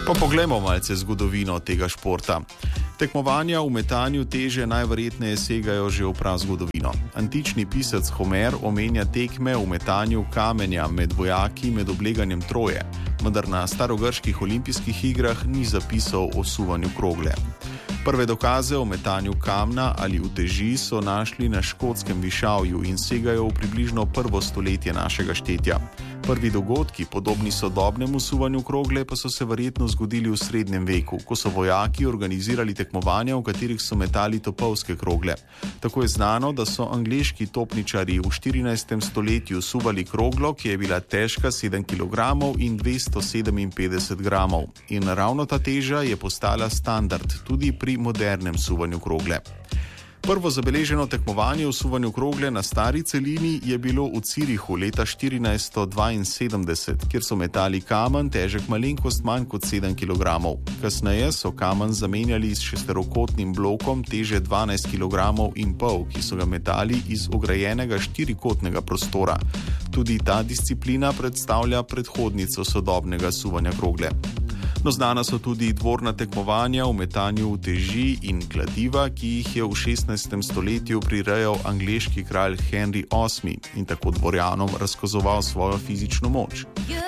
Pa poglejmo malce zgodovino tega športa. Tekmovanja v metanju teže najverjetneje segajo že v prazgodovino. Antični pisec Homer omenja tekme v metanju kamenja med vojaki med obleganjem Troje, vendar na starogrških olimpijskih igrah ni zapisal o suvanju krogle. Prve dokaze o metanju kamna ali uteži so našli na škotskem višavju in segajo v približno 1. stoletje našega štetja. Prvi dogodki, podobni sodobnemu suvanju krogle, pa so se verjetno zgodili v srednjem veku, ko so vojaki organizirali tekmovanja, v katerih so metali topovske krogle. Tako je znano, da so angleški topničarji v 14. stoletju suvali kroglo, ki je bila težka 7 kg in 257 gramov. In ravno ta teža je postala standard tudi pri modernem suvanju krogle. Prvo zabeleženo tekmovanje v suvanju krogle na stari celini je bilo v Zürichu leta 1472, kjer so metali kamen težek malenkost manj kot 7 kg. Kasneje so kamen zamenjali s šesterokotnim blokom teže 12 kg in pol, ki so ga metali iz ograjenega štirikotnega prostora. Tudi ta disciplina predstavlja predhodnico sodobnega suvanja krogle. No, znana so tudi dvorna tekmovanja v metanju uteži in kladiva, ki jih je v 16. stoletju prirejal angleški kralj Henry VIII in tako dvorjanom razkazoval svojo fizično moč.